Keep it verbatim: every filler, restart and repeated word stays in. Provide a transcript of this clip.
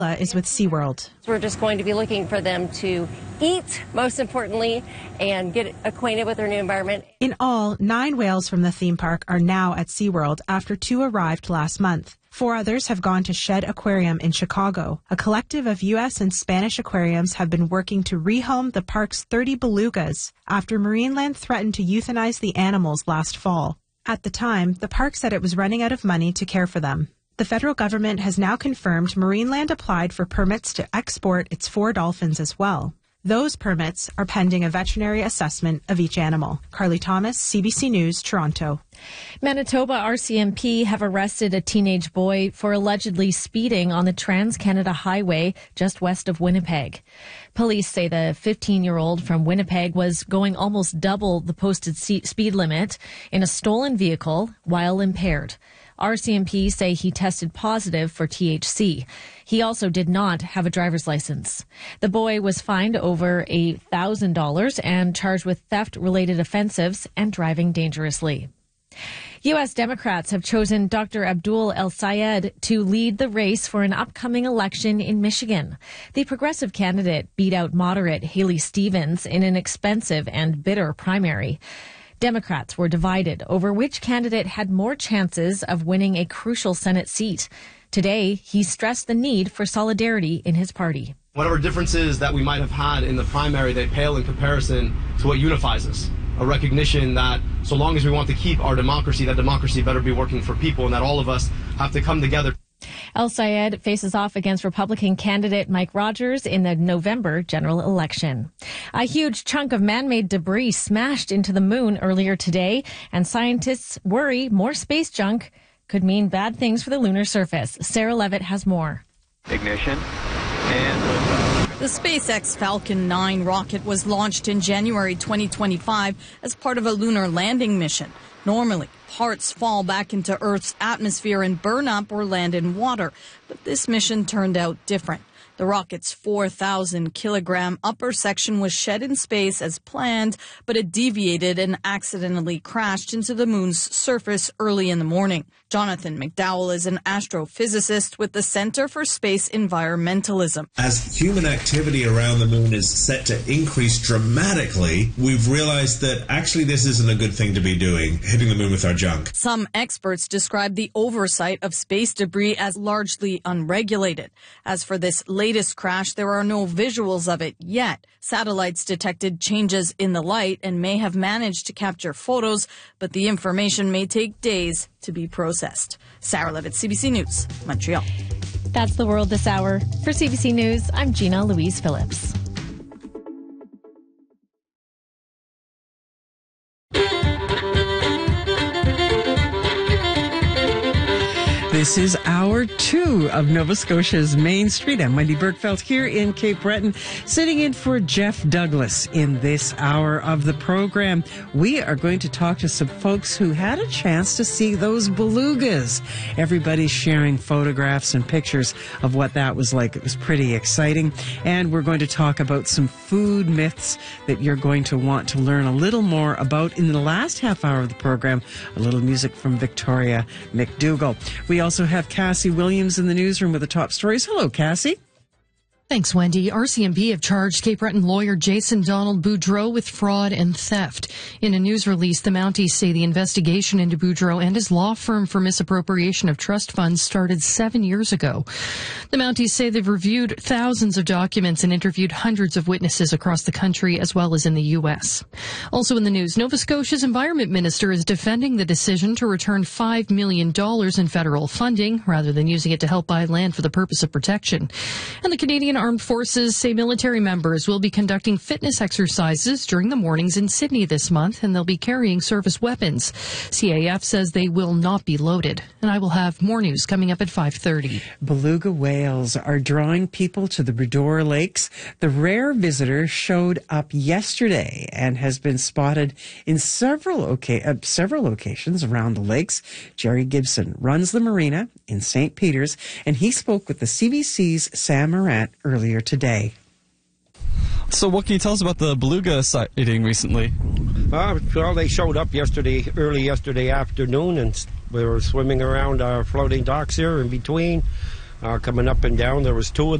is with SeaWorld. We're just going to be looking for them to eat, most importantly, and get acquainted with their new environment. In all, nine whales from the theme park are now at SeaWorld after two arrived last month. Four others have gone to Shed Aquarium in Chicago. A collective of U S and Spanish aquariums have been working to rehome the park's thirty belugas after Marineland threatened to euthanize the animals last fall. At the time, the park said it was running out of money to care for them. The federal government has now confirmed Marineland applied for permits to export its four dolphins as well. Those permits are pending a veterinary assessment of each animal. Carly Thomas, C B C News, Toronto. Manitoba R C M P have arrested a teenage boy for allegedly speeding on the Trans-Canada Highway just west of Winnipeg. Police say the fifteen-year-old from Winnipeg was going almost double the posted speed limit in a stolen vehicle while impaired. R C M P say he tested positive for T H C. He also did not have a driver's license. The boy was fined over one thousand dollars and charged with theft-related offenses and driving dangerously. U S Democrats have chosen Doctor Abdul El-Sayed to lead the race for an upcoming election in Michigan. The progressive candidate beat out moderate Haley Stevens in an expensive and bitter primary. Democrats were divided over which candidate had more chances of winning a crucial Senate seat. Today, he stressed the need for solidarity in his party. Whatever differences that we might have had in the primary, they pale in comparison to what unifies us. A recognition that so long as we want to keep our democracy, that democracy better be working for people, and that all of us have to come together. El-Sayed faces off against Republican candidate Mike Rogers in the November general election. A huge chunk of man-made debris smashed into the moon earlier today, and scientists worry more space junk could mean bad things for the lunar surface. Sarah Levitt has more. Ignition and liftoff. The SpaceX Falcon nine rocket was launched in January twenty twenty-five as part of a lunar landing mission. Normally, parts fall back into Earth's atmosphere and burn up or land in water, but this mission turned out different. The rocket's four thousand kilogram upper section was shed in space as planned, but it deviated and accidentally crashed into the moon's surface early in the morning. Jonathan McDowell is an astrophysicist with the Center for Space Environmentalism. As human activity around the moon is set to increase dramatically, we've realized that actually this isn't a good thing to be doing, hitting the moon with our junk. Some experts describe the oversight of space debris as largely unregulated. As for this latest crash, there are no visuals of it yet. Satellites detected changes in the light and may have managed to capture photos, but the information may take days to be processed. Sarah Levitt, C B C News, Montreal. That's the world this hour. For C B C News, I'm Gina Louise Phillips. This is hour two of Nova Scotia's Main Street. I'm Wendy Bergfeld here in Cape Breton, sitting in for Jeff Douglas in this hour of the program. We are going to talk to some folks who had a chance to see those belugas. Everybody's sharing photographs and pictures of what that was like. It was pretty exciting. And we're going to talk about some food myths that you're going to want to learn a little more about in the last half hour of the program. A little music from Victoria McDougall. We also have Cassie Williams in the newsroom with the top stories. Hello, Cassie. Thanks, Wendy. R C M P have charged Cape Breton lawyer Jason Donald Boudreau with fraud and theft. In a news release, the Mounties say the investigation into Boudreau and his law firm for misappropriation of trust funds started seven years ago. The Mounties say they've reviewed thousands of documents and interviewed hundreds of witnesses across the country as well as in the U S. Also in the news, Nova Scotia's Environment Minister is defending the decision to return five million dollars in federal funding rather than using it to help buy land for the purpose of protection. And the Canadian Armed Forces say military members will be conducting fitness exercises during the mornings in Sydney this month, and they'll be carrying service weapons. C A F says they will not be loaded. And I will have more news coming up at five thirty. Beluga whales are drawing people to the Bredor Lakes. The rare visitor showed up yesterday and has been spotted in several, oca- uh, several locations around the lakes. Jerry Gibson runs the marina in Saint Peters, and he spoke with the C B C's Sam Morant earlier today. So what can you tell us about the beluga sighting recently? Uh, well, they showed up yesterday, early yesterday afternoon, and we were swimming around our floating docks here in between. uh, coming up and down. There was two of